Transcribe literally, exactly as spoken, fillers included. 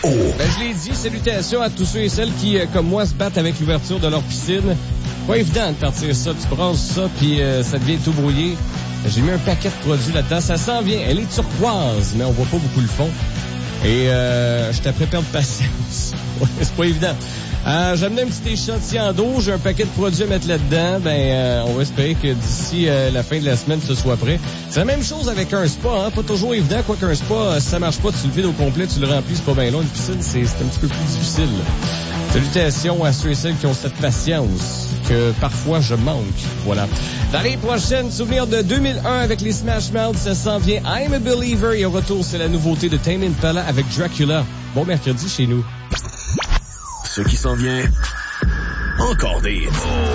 Ben, je l'ai dit, salutations à tous ceux et celles qui, euh, comme moi, se battent avec l'ouverture de leur piscine. Pas évident de partir ça. Tu brasses ça, puis euh, ça devient tout brouillé. J'ai mis un paquet de produits là-dedans. Ça s'en vient. Elle est turquoise, mais on voit pas beaucoup le fond. Et euh, je t'apprends à perdre patience. Ouais, c'est pas évident. Euh, j'ai amené un petit échantillon d'eau. J'ai un paquet de produits à mettre là-dedans. Ben, euh, on va espérer que d'ici euh, la fin de la semaine, ce soit prêt. C'est la même chose avec un spa, hein. Pas toujours évident. Quoi qu'un spa, euh, si ça marche pas, tu le vides au complet, tu le remplis, c'est pas bien long. Une piscine, c'est, c'est un petit peu plus difficile. Salutations à ceux et celles qui ont cette patience que parfois je manque. Voilà. Dans les prochaines, souvenirs de deux mille un avec les Smash Mouth, ça s'en vient. I'm a Believer. Et au retour, c'est la nouveauté de Tame Impala avec Dracula. Bon mercredi chez nous. Ce qui s'en vient, encore des hits.